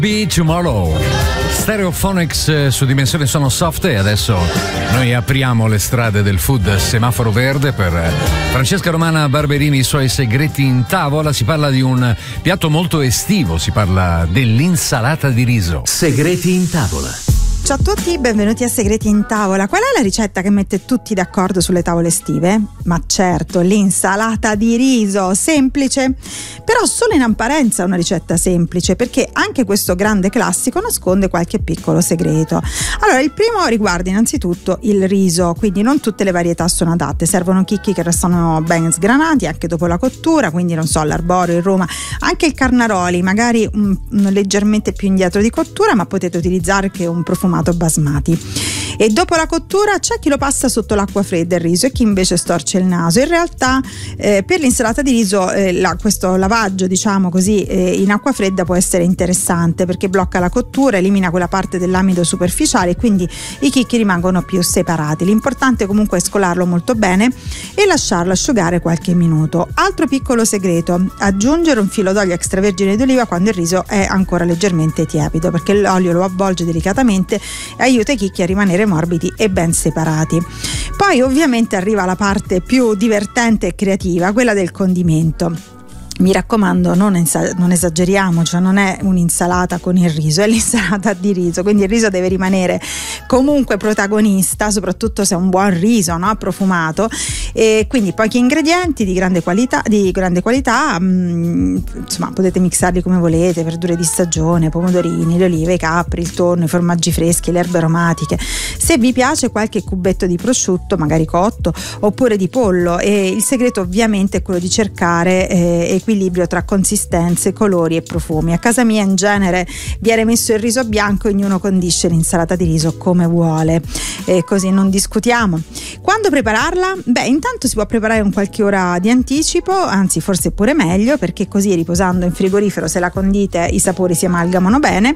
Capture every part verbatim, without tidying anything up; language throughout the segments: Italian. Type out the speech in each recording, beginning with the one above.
Be Tomorrow, Stereophonics su Dimensione Suono Soft. E adesso noi apriamo le strade del food semaforo verde per Francesca Romana Barberini, i suoi segreti in tavola. Si parla di un piatto molto estivo, si parla dell'insalata di riso. Segreti in tavola. Ciao a tutti, benvenuti a Segreti in Tavola. Qual è la ricetta che mette tutti d'accordo sulle tavole estive? Ma certo, l'insalata di riso, semplice, però solo in apparenza è una ricetta semplice, perché anche questo grande classico nasconde qualche piccolo segreto. Allora, il primo riguarda innanzitutto il riso, quindi non tutte le varietà sono adatte, servono chicchi che restano ben sgranati anche dopo la cottura, quindi non so, l'arborio, il roma, anche il carnaroli, magari un, un leggermente più indietro di cottura, ma potete utilizzare anche un profumato basmati. E dopo la cottura c'è chi lo passa sotto l'acqua fredda il riso e chi invece storce il naso. In realtà eh, per l'insalata di riso eh, la, questo lavaggio, diciamo così, eh, in acqua fredda può essere interessante, perché blocca la cottura, elimina quella parte dell'amido superficiale e quindi i chicchi rimangono più separati. L'importante comunque è scolarlo molto bene e lasciarlo asciugare qualche minuto. Altro piccolo segreto: aggiungere un filo d'olio extravergine d'oliva quando il riso è ancora leggermente tiepido, perché l'olio lo avvolge delicatamente e aiuta i chicchi a rimanere morbidi e ben separati. Poi ovviamente arriva la parte più divertente e creativa, quella del condimento. Mi raccomando, non, esa- non esageriamo, cioè non è un'insalata con il riso, è l'insalata di riso, quindi il riso deve rimanere comunque protagonista, soprattutto se è un buon riso, no? Profumato, e quindi pochi ingredienti di grande qualità, di grande qualità mh, insomma potete mixarli come volete, verdure di stagione, pomodorini, le olive, i capri, il tonno, i formaggi freschi, le erbe aromatiche. Se vi piace qualche cubetto di prosciutto, magari cotto, oppure di pollo, e il segreto ovviamente è quello di cercare eh, equilibrio tra consistenze, colori e profumi. A casa mia in genere viene messo il riso bianco e ognuno condisce l'insalata di riso come vuole, e così non discutiamo. Quando prepararla? Beh, intanto si può preparare un qualche ora di anticipo, anzi forse pure meglio, perché così riposando in frigorifero, se la condite, i sapori si amalgamano bene,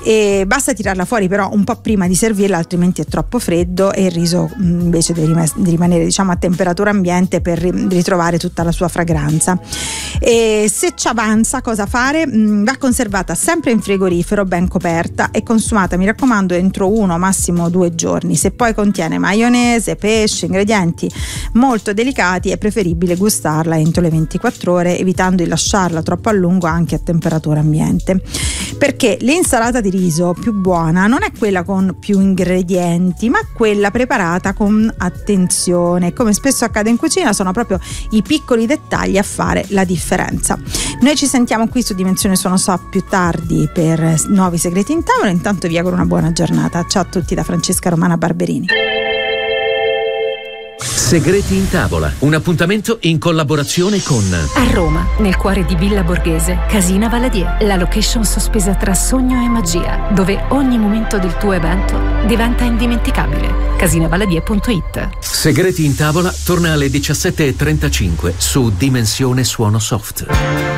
e basta tirarla fuori però un po' prima di servirla, altrimenti è troppo freddo e il riso invece deve rimanere, diciamo, a temperatura ambiente per ritrovare tutta la sua fragranza. E se ci avanza, cosa fare? Va conservata sempre in frigorifero, ben coperta, e consumata, mi raccomando, entro uno massimo due giorni. Se poi contiene maionese, pesce, ingredienti molto delicati, è preferibile gustarla entro le ventiquattro ore, evitando di lasciarla troppo a lungo anche a temperatura ambiente, perché l'insalata di riso più buona non è quella con più ingredienti, ma quella preparata con attenzione. Come spesso accade in cucina, sono proprio i piccoli dettagli a fare la differenza. Noi ci sentiamo qui su Dimensione Suono Soft più tardi per nuovi segreti in tavola. Intanto vi auguro una buona giornata. Ciao a tutti da Francesca Romana Barberini. Segreti in tavola, un appuntamento in collaborazione con a Roma, nel cuore di Villa Borghese, Casina Valadier, la location sospesa tra sogno e magia, dove ogni momento del tuo evento diventa indimenticabile. casina valadier punto it. Segreti in tavola torna alle diciassette e trentacinque su Dimensione Suono Soft.